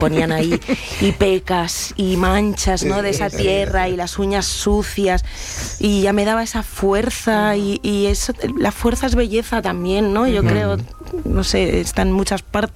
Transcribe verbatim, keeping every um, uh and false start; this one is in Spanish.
ponían ahí y pecas y manchas, ¿no? De esa tierra y las uñas sucias, y ya me daba esa fuerza, y, y eso, la fuerza es belleza también, ¿no? Yo creo, no sé, está en muchas partes.